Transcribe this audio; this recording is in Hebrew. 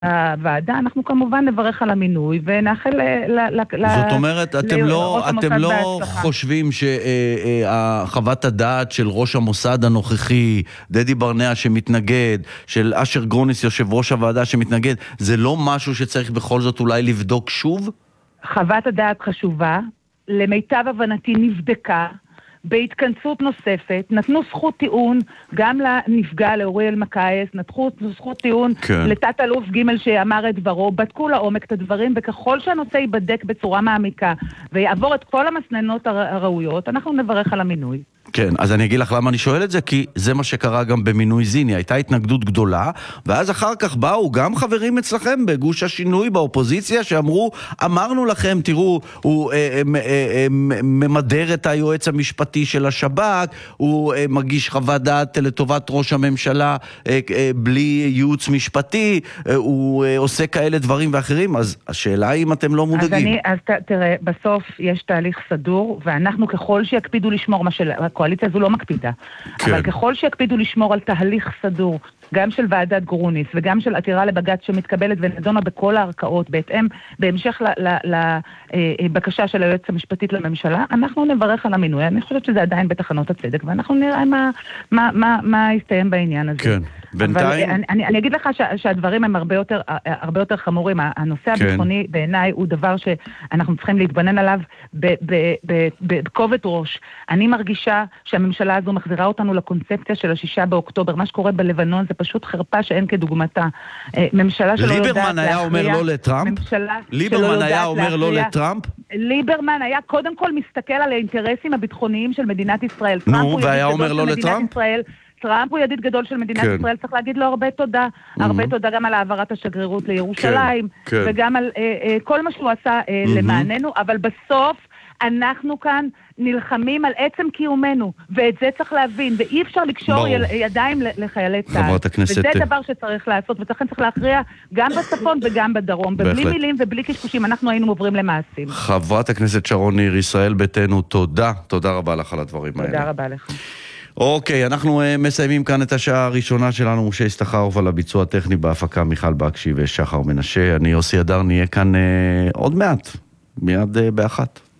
הוועדה, אנחנו כמובן נברך על המינוי ונאחל זאת אומרת, אתם לא חושבים שחוות הדעת של ראש המוסד הנוכחי, דדי ברנע שמתנגד, של אשר גרוניס יושב ראש הוועדה שמתנגד, זה לא משהו שצריך בכל זאת אולי לבדוק שוב? חוות הדעת חשובה, למיטב הבנתי נבדקה, בהתכנסות נוספת, נתנו זכות טיעון גם לנפגע, לאוריאל מקייס, נתנו זכות טיעון לתת אלוף ג' שאמר את דברו, בדקו לעומק את הדברים, וככל שהנושא ייבדק בצורה מעמיקה, ויעבור את כל המסננות הראויות, אנחנו נברך על המינוי. כן, אז אני אגיד לך למה אני שואל את זה, כי זה מה שקרה גם במינוי זיני, הייתה התנגדות גדולה, ואז אחר כך באו גם חברים אצלכם בגוש השינוי באופוזיציה, שאמרו, אמרנו לכם, תראו, הוא ממדר את היועץ המשפטי של השב"כ, הוא מגיש חוות דעת לטובת ראש הממשלה בלי ייעוץ משפטי, הוא עושה כאלה דברים ואחרים, אז השאלה היא אם אתם לא מודאגים. אז תראה, בסוף יש תהליך סדור, ואנחנו ככל שיקפידו לשמור מה של הקואליציה הזו לא מקפידה, אבל ככל שיקפידו לשמור על תהליך סדור, גם של ועדת גרוניס וגם של עתירה לבג"ץ שמתקבלת ונדונה בכל הערכאות, בהמשך לבקשה של היועץ המשפטית לממשלה, אנחנו נברך על המינוי. אני חושבת שזה עדיין בתחנות הצדק, ואנחנו נראה מה יסתיים בעניין הזה. כן, בינתיים. אבל אני אגיד לך שהדברים הם הרבה יותר חמורים. הנושא הביטחוני בעיניי הוא דבר שאנחנו צריכים להתבונן עליו בכובד ראש. אני מרגישה שהממשלה הזו מחזירה אותנו לקונספציה של 6 באוקטובר. מה שקורה בלבנון זה פשוט חרפה שאין כדוגמתה. ממשלה שלא יודעת ליברמן היה אומר לא לטראמפ? ליברמן היה אומר לא לטראמפ? ליברמן היה קודם כל מסתכל על האינטרסים הביטחוניים של מדינת ישראל. נו, והיה אומר לא לטראמפ? טראמפ הוא ידיד גדול של מדינת ישראל, צריך להגיד לו הרבה תודה. הרבה תודה גם על העברת השגרירות לירושלים, וגם על כל מה שהוא עשה למעננו, אבל בסוף אנחנו כאן נלחמים על עצם קיומנו, ואת זה צריך להבין, ואי אפשר לקשור ידיים לחיילי צה"ל. וזה דבר שצריך לעשות, ולכן צריך להכריע גם בצפון וגם בדרום, ובלי מילים ובלי קשקושים, אנחנו היינו עוברים למעשים. חברת הכנסת שרון ניר, ישראל ביתנו, תודה. תודה רבה לך על הדברים האלה. תודה רבה לך. אוקיי, אנחנו מסיימים כאן את השעה הראשונה שלנו, משה הסתחרוף על הביצוע הטכני בהפקה, מיכל בקשי ושחר מנשה. אני יוסי אדר, נהיה כאן עוד מעט, מיד באחת.